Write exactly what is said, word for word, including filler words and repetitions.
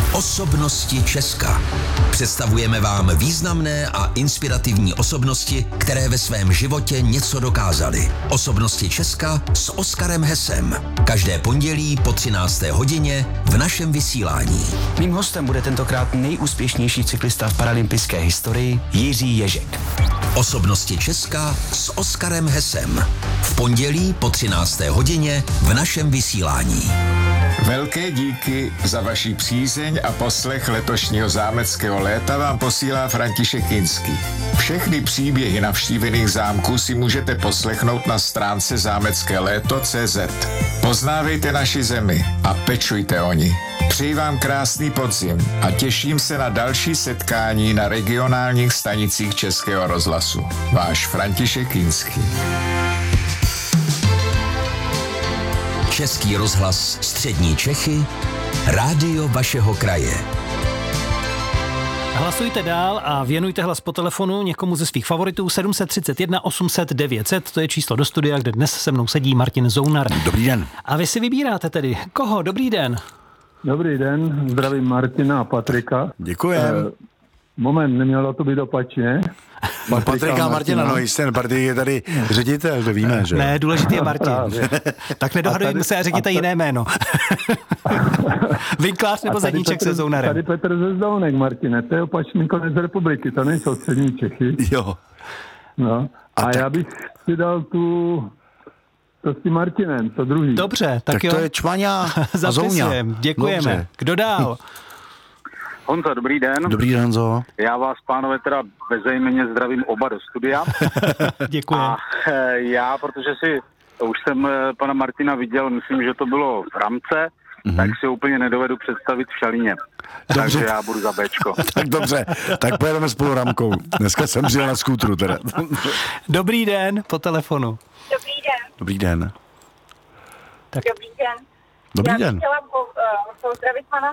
Osobnosti Česka. Představujeme vám významné a inspirativní osobnosti, které ve svém životě něco dokázaly. Osobnosti Česka s Oskarem Hesem. Každé pondělí po třinácté hodině v našem vysílání. Mým hostem bude tentokrát nejúspěšnější cyklista v paralympijské historii Jiří Ježek. Osobnosti Česka s Oskarem Hesem. V pondělí po třinácté hodině v našem vysílání. Velké díky za vaši přízeň a poslech letošního zámeckého léta vám posílá František Kinský. Všechny příběhy navštívených zámků si můžete poslechnout na stránce zámecké léto tečka cé zet. Poznávejte naši zemi a pečujte o ní. Přeji vám krásný podzim a těším se na další setkání na regionálních stanicích Českého rozhlasu. Váš František Kinský. Český rozhlas Střední Čechy, rádio vašeho kraje. Hlasujte dál a věnujte hlas po telefonu někomu ze svých favoritů. sedm set třicet jedna osm set devět set, to je číslo do studia, kde dnes se mnou sedí Martin Zounar. Dobrý den. A vy si vybíráte tedy koho? Dobrý den. Dobrý den, zdravím Martina a Patrika. Děkujem. E, moment, nemělo to být opačně. No, Patrika a Martina, no jistě, Patrik je tady ředitel, to víme, že? Ne, důležitý je Martin. Tak nedohadujeme se a řekněte jiné jméno. Vinklář nebo Zadníček se Zounarem? Tady Petr ze Zdounek, Martine, to je opačný konec republiky, to nejsou Střední Čechy. Jo. No, a, a já bych si dal tu, to s tím Martinem, to druhý. Dobře, tak, tak jo. to je Čvaňa a Zouňa. Děkujeme. Dobře. Kdo dál? Honzo, dobrý den. Dobrý den, Honzo. Já vás, pánové, teda bezejmenně zdravím oba do studia. Děkuji. A e, já, protože si, už jsem e, pana Martina viděl, myslím, že to bylo v Ramce, mm-hmm. tak si úplně nedovedu představit v Šalíně. Dobře. Takže já budu za Bčko. Tak dobře, tak pojedeme spolu Ramkou. Dneska jsem přijel na skútru teda. Dobrý den, po telefonu. Dobrý den. Dobrý den. Tak. Dobrý den. Dobrý Já den. bych chtěla po, uh, pozdravit pana